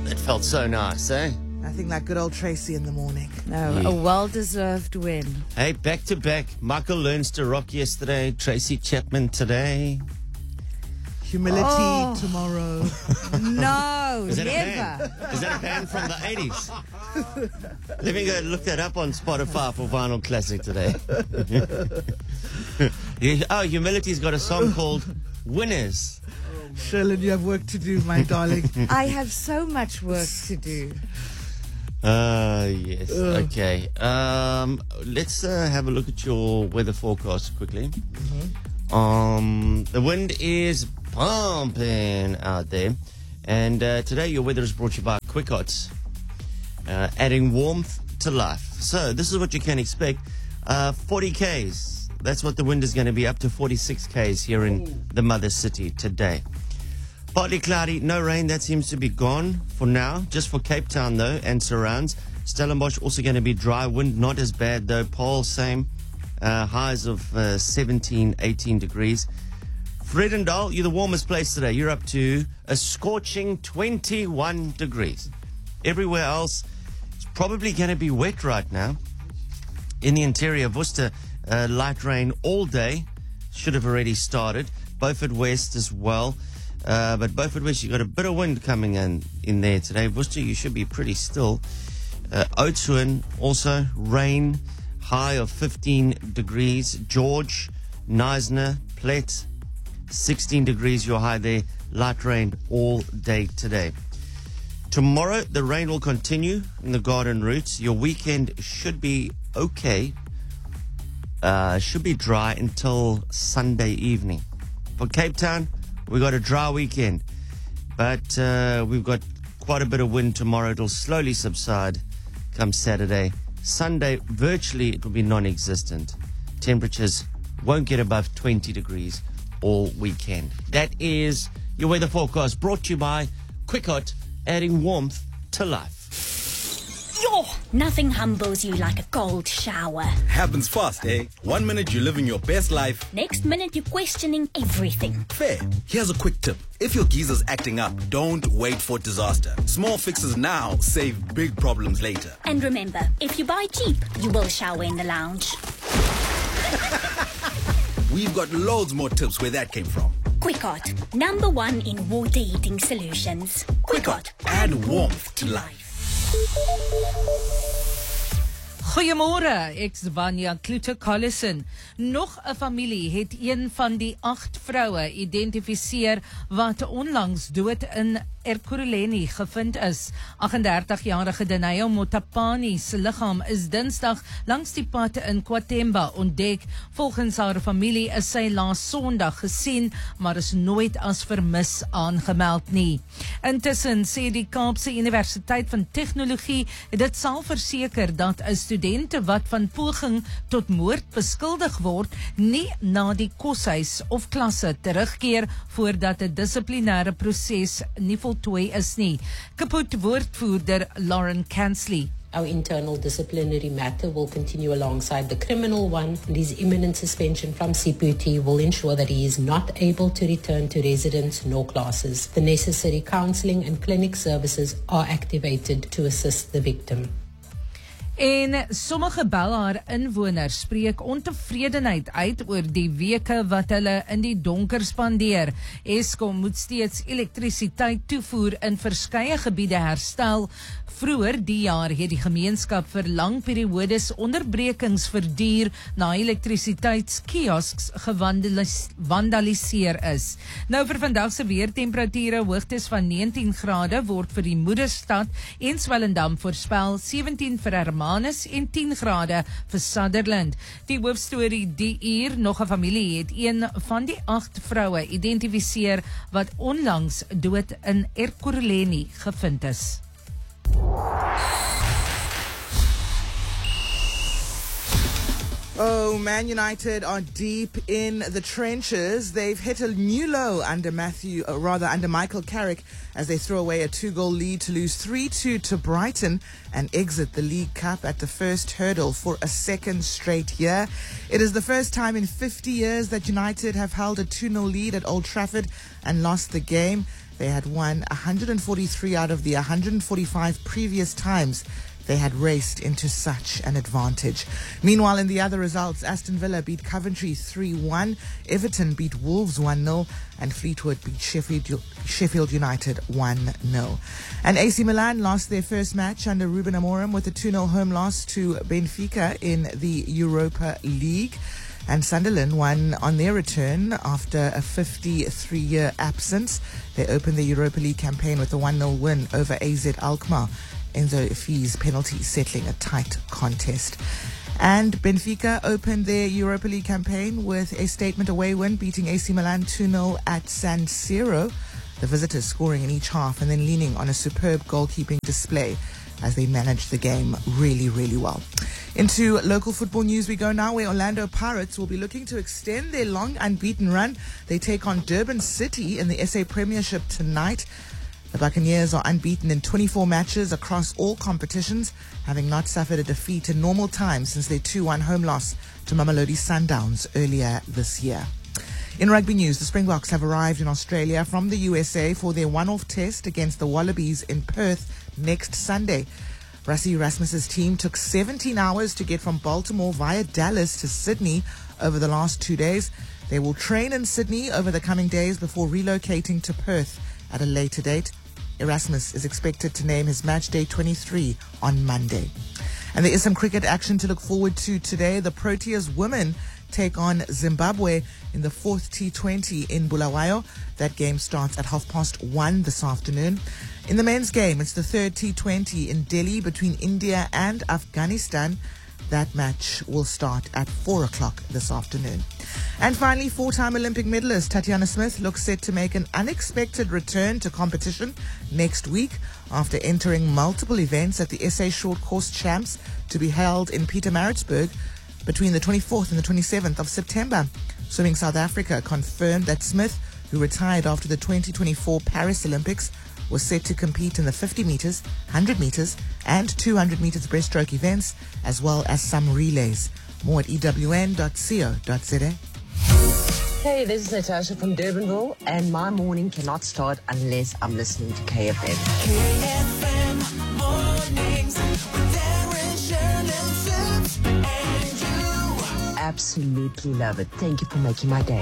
that felt so nice, eh? Nothing like good old Tracy in the morning. No, a well-deserved win. Hey, back to back. Michael Learns to Rock yesterday. Tracy Chapman today. Humility tomorrow. No, Is that never. a band? Is that a band from the 80s? Let me go look that up on Spotify for Vinyl Classic today. Humility's got a song called Winners. Sherlyn, you have work to do, my darling. I have so much work to do. Yes. Okay. Let's have a look at your weather forecast quickly. The wind is pumping out there. And today your weather is brought to you by Quickhots, adding warmth to life. So this is what you can expect. 40 Ks. That's what the wind is going to be, up to 46 Ks here in the mother city today. Partly cloudy, no rain. That seems to be gone for now. Just for Cape Town, though, and surrounds. Stellenbosch also going to be dry. Wind not as bad, though. Paarl, same. Highs of 17, 18 degrees. Vredendal, you're the warmest place today. You're up to a scorching 21 degrees. Everywhere else, it's probably going to be wet right now. In the interior of Worcester, light rain all day. Should have already started. Beaufort West as well. But Beaufort West, you got a bit of wind coming in there today. Worcester, you should be pretty still. Oudtshoorn, also rain, high of 15 degrees. George, Knysna, Plet, 16 degrees, your high there. Light rain all day today. Tomorrow, the rain will continue in the Garden Route. Your weekend should be okay. Should be dry until Sunday evening. For Cape Town, we got a dry weekend, but we've got quite a bit of wind tomorrow. It'll slowly subside come Saturday. Sunday, virtually it will be non-existent. Temperatures won't get above 20 degrees all weekend. That is your weather forecast, brought to you by Quickot, adding warmth to life. Yo, nothing humbles you like a cold shower. Happens fast, eh? 1 minute you're living your best life. Next minute you're questioning everything. Fair. Here's a quick tip. If your geezer's acting up, don't wait for disaster. Small fixes now save big problems later. And remember, if you buy cheap, you will shower in the lounge. We've got loads more tips where that came from. Quickot, #1 in water heating solutions. Quickot, add warmth to life. Goeiemôre, ek's Vanya Klute-Collison. Nog 'n familie het een van die 8 vroue identifiseer wat onlangs dood in Ekurhuleni gevind is. 38-jarige Denayo Motapani se liggaam is Dinsdag langs die pad in KwaThemba ontdek. Volgens haar familie is sy laas Sondag gesien, maar is nooit as vermis aangemeld nie. Intussen sê die Kaapse Universiteit van Tegnologie dit sal verseker dat 'n studente wat van poging tot moord beskuldig word, nie na die koshuis of klasse terugkeer voordat 'n dissiplinêre proses nie voltooi is nie. Kaput woordvoerder Lauren Kansley. Our internal disciplinary matter will continue alongside the criminal one, and his imminent suspension from CPT will ensure that he is not able to return to residence nor classes. The necessary counselling and clinic services are activated to assist the victim. En sommige Belhar inwoners spreek ontevredenheid uit oor die weke wat hulle in die donker spandeer. Eskom moet steeds elektrisiteit toevoer in verskeie gebiede herstel. Vroeër die jaar het die gemeenskap vir lang periodes onderbrekings verduur na elektrisiteitskiosks gewandaliseer is. Nou vir vandag se weertemperature, hoogtes van 19 grade word vir die moederstad en Swellendam voorspel, 17 vir Hermanus en 10 grade vir Sutherland. Die hoofstorie die uur, nog 'n familie het een van die 8 vroue identifiseer wat onlangs dood in Ekurhuleni gevind is. Oh, Man United are deep in the trenches. They've hit a new low under Michael Carrick as they throw away a 2-goal lead to lose 3-2 to Brighton and exit the League Cup at the first hurdle for a second straight year. It is the first time in 50 years that United have held a 2-0 lead at Old Trafford and lost the game. They had won 143 out of the 145 previous times they had raced into such an advantage. Meanwhile, in the other results, Aston Villa beat Coventry 3-1, Everton beat Wolves 1-0, and Fleetwood beat Sheffield United 1-0. And AC Milan lost their first match under Ruben Amorim with a 2-0 home loss to Benfica in the Europa League. And Sunderland won on their return after a 53-year absence. They opened the Europa League campaign with a 1-0 win over AZ Alkmaar. Enzo Fi's penalty settling a tight contest. And Benfica opened their Europa League campaign with a statement away win, beating AC Milan 2-0 at San Siro. The visitors scoring in each half and then leaning on a superb goalkeeping display as they managed the game really, really well. Into local football news we go now, where Orlando Pirates will be looking to extend their long unbeaten run. They take on Durban City in the SA Premiership tonight. The Buccaneers are unbeaten in 24 matches across all competitions, having not suffered a defeat in normal time since their 2-1 home loss to Mamelodi Sundowns earlier this year. In rugby news, the Springboks have arrived in Australia from the USA for their one-off test against the Wallabies in Perth next Sunday. Rassie Erasmus's team took 17 hours to get from Baltimore via Dallas to Sydney over the last 2 days. They will train in Sydney over the coming days before relocating to Perth at a later date. Erasmus is expected to name his match day 23 on Monday. And there is some cricket action to look forward to today. The Proteas women take on Zimbabwe in the 4th T20 in Bulawayo. That game starts at 1:30 this afternoon. In the men's game, it's the 3rd T20 in Delhi between India and Afghanistan. That match will start at 4 o'clock this afternoon. And finally, 4-time Olympic medalist Tatiana Smith looks set to make an unexpected return to competition next week after entering multiple events at the SA Short Course Champs to be held in Pietermaritzburg between the 24th and the 27th of September. Swimming South Africa confirmed that Smith, who retired after the 2024 Paris Olympics, was set to compete in the 50 meters, 100 meters, and 200 meters breaststroke events, as well as some relays. More at ewn.co.za. Hey, this is Natasha from Durbanville, and my morning cannot start unless I'm listening to KFM. KFM mornings with Darren, Shirley, Sips, and you. Absolutely love it. Thank you for making my day.